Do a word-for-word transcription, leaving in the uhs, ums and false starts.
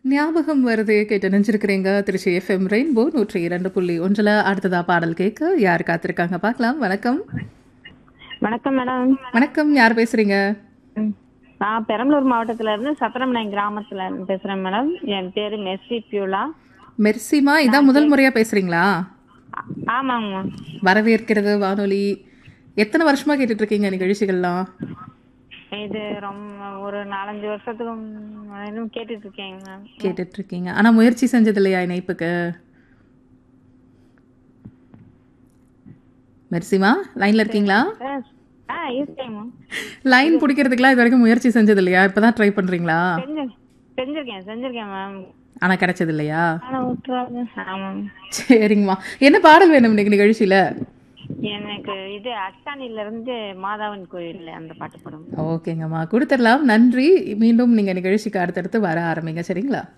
ஞாபகம் வருதே கேட்டு நினைச்சிருக்கிறீங்க. திருச்சி எஃப்எம் ரெயின்போ நூற்றி இரண்டு புள்ளி ஒன்றில் அடுத்ததா பாடல் கேட்க யார் காத்திருக்காங்க பார்க்கலாம். வணக்கம். வணக்கம் மேடம். வணக்கம், யார் பேசுறீங்க? ம். நான் பெரம்பலூர் மாவட்டத்துல இருந்து சத்திரமனை கிராமத்துல இருந்து பேசுறேன் மேடம். என் பேரு மெர்சி பியூலா. மெர்சிமா, இதான் முதல் முறையா பேசுறீங்களா? ஆ- ஆமாங்கம்மா. வரவேற்கிறது வானொலி. எத்தனை வருஷமா கேட்டுட்டு இருக்கீங்க நிகழ்ச்சிகள்லாம்? இது ரொம்ப ஒரு நாலஞ்சு வருஷத்துக்கு முன்னாடி கேட்டுட்டு இருக்கேங்க மேம். கேட்டுட்டு இருக்கீங்க, ஆனா முயற்சி செஞ்சது இல்லையா இணைப்புக்கு? மெர்சிமா, லைன்ல இருக்கீங்களா? ஆ இருக்கேங்கம்மா. லைன் பிடிக்கிறதுக்குலாம் இது வரைக்கும் முயற்சி செஞ்சது இல்லையா? இப்பதான் ட்ரை பண்றீங்களா? செஞ்சு செஞ்சிருக்கேன் செஞ்சிருக்கேன் மேம். ஆனா கிடைச்சது இல்லையா? ஆனா விட்டுறாங்க. ஆமாம். சரிங்கம்மா, என்ன பாடல் வேணும் இன்னைக்கு நிகழ்ச்சியில? எனக்கு இது அச்சானில இருந்து மாதாவன் கோயில் அந்த பாட்டு படம். ஓகேங்கம்மா, கொடுத்துடலாம். நன்றி. மீண்டும் நீங்க நிகழ்ச்சிக்கு அடுத்தடுத்து வர ஆரம்பிங்க, சரிங்களா?